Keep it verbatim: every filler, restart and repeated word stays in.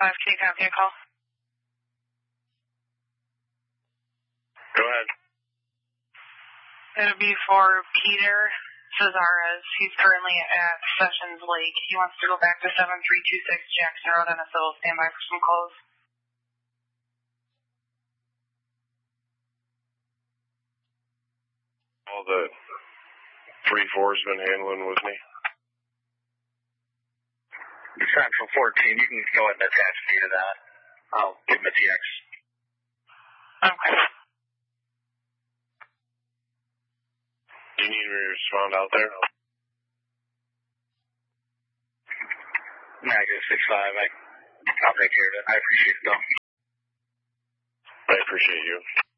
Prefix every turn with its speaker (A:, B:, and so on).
A: five, can you copy a call?
B: Go ahead.
A: It would be for Peter Cesares. He's currently at Sessions Lake. He wants to go back to seven three two six Jackson Road on a civil. Stand by for some calls.
B: All the three four's been handling with me.
C: Central fourteen, you can go ahead and attach me to that. I'll give him a T X.
A: Okay.
B: Do you need me to respond out there?
C: Negative six five. I, I'll take care of it. I appreciate it, though.
B: I appreciate you.